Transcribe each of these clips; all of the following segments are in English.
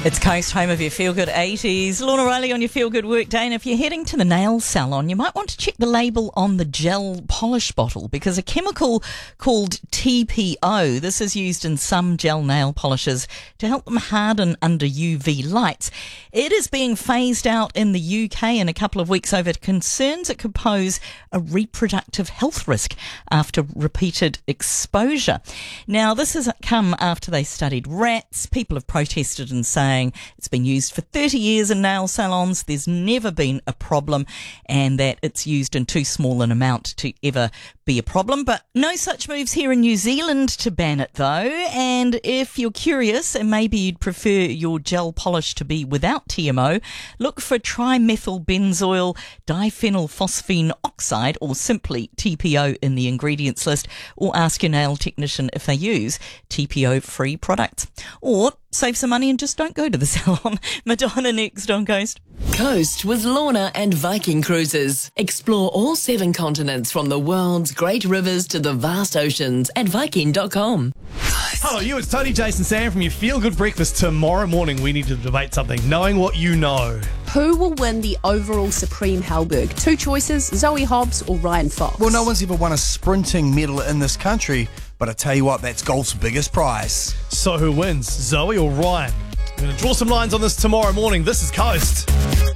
It's Coast, home of your feel-good 80s. Lorna Riley on your feel-good workday. And if you're heading to the nail salon, you might want to check the label on the gel polish bottle because a chemical called TPO, this is used in some gel nail polishes to help them harden under UV lights. It is being phased out in the UK in a couple of weeks over concerns it could pose a reproductive health risk after repeated exposure. Now, this has come after they studied rats. People have protested and saying it's been used for 30 years in nail salons. There's never been a problem, and that it's used in too small an amount to ever be a problem. But no such moves here in New Zealand to ban it, though. And if you're curious and maybe you'd prefer your gel polish to be without TMO, look for trimethylbenzoyl diphenylphosphine oxide, or simply TPO, in the ingredients list, or ask your nail technician if they use TPO-free products. Or save some money and just don't go to the salon. Madonna next on Coast. Coast with Lorna and Viking Cruises. Explore all 7 continents from the world's great rivers to the vast oceans at Viking.com. Hello, you. It's Tony, Jason, Sam from your Feel Good Breakfast. Tomorrow morning, we need to debate something, knowing what you know. Who will win the overall Supreme Halberg? 2 choices, Zoe Hobbs or Ryan Fox? Well, no one's ever won a sprinting medal in this country, but I tell you what, that's golf's biggest prize. So who wins, Zoe or Ryan? We're going to draw some lines on this tomorrow morning. This is Coast.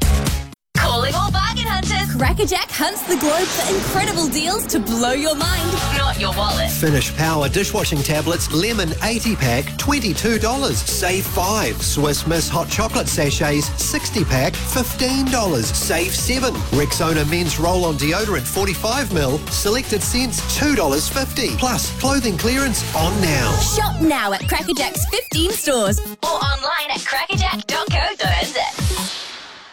Calling all bargain hunters. Crackerjack hunts the globe for incredible deals to blow your mind, not your wallet. Finish Power dishwashing tablets, lemon 80-pack, $22. Save 5. Swiss Miss hot chocolate sachets, 60-pack, $15. Save 7. Rexona men's roll-on deodorant, 45ml, selected scents, $2.50. Plus, clothing clearance on now. Shop now at Crackerjack's 15 stores or online at crackerjack.co.nz.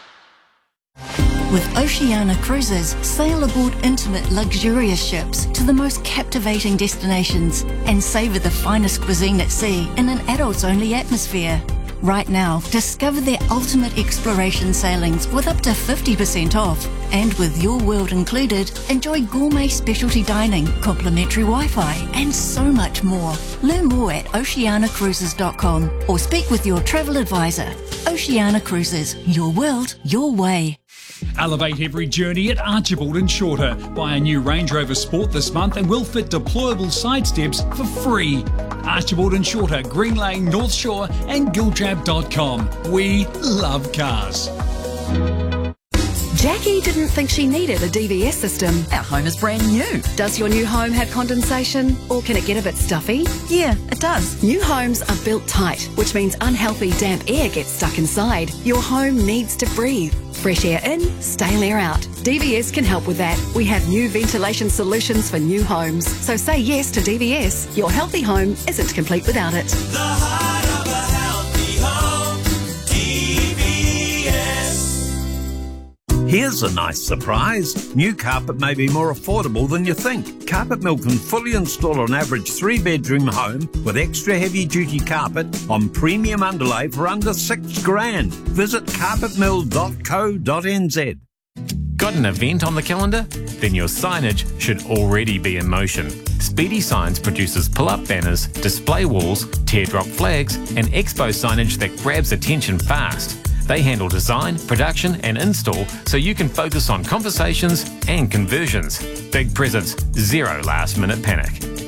With Oceania Cruises, sail aboard intimate, luxurious ships to the most captivating destinations and savour the finest cuisine at sea in an adults-only atmosphere. Right now, discover their ultimate exploration sailings with up to 50% off. And with Your World included, enjoy gourmet specialty dining, complimentary Wi-Fi, and so much more. Learn more at oceanacruises.com or speak with your travel advisor. Oceania Cruises, your world, your way. Elevate every journey at Archibald and Shorter. Buy a new Range Rover Sport this month and we'll fit deployable side steps for free. Archibald and Shorter, Green Lane, North Shore and Giltrap.com. We love cars. Jackie didn't think she needed a DVS system. Our home is brand new. Does your new home have condensation, or can it get a bit stuffy? Yeah, it does. New homes are built tight, which means unhealthy damp air gets stuck inside. Your home needs to breathe. Fresh air in, stale air out. DVS can help with that. We have new ventilation solutions for new homes. So say yes to DVS. Your healthy home isn't complete without it. The heart of a healthy home, DVS. Here's a nice surprise. New carpet may be more affordable than you think. Carpet Mill can fully install an average 3-bedroom home with extra heavy-duty carpet on premium underlay for under $6,000. Visit carpetmill.co.nz. Got an event on the calendar? Then your signage should already be in motion. Speedy Signs produces pull-up banners, display walls, teardrop flags, and expo signage that grabs attention fast. They handle design, production and install so you can focus on conversations and conversions. Big presents, zero last-minute panic.